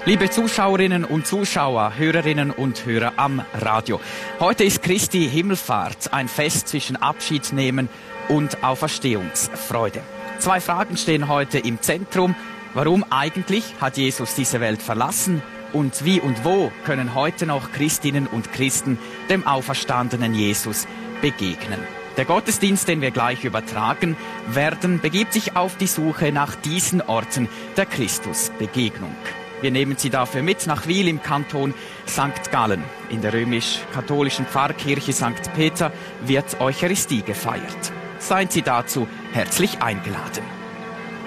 Liebe Zuschauerinnen und Zuschauer, Hörerinnen und Hörer am Radio. Heute ist Christi Himmelfahrt, ein Fest zwischen Abschiednehmen und Auferstehungsfreude. 2 Fragen stehen heute im Zentrum. Warum eigentlich hat Jesus diese Welt verlassen? Und wie und wo können heute noch Christinnen und Christen dem auferstandenen Jesus begegnen? Der Gottesdienst, den wir gleich übertragen werden, begibt sich auf die Suche nach diesen Orten der Christusbegegnung. Wir nehmen Sie dafür mit nach Wil im Kanton St. Gallen. In der römisch-katholischen Pfarrkirche St. Peter wird Eucharistie gefeiert. Seien Sie dazu herzlich eingeladen.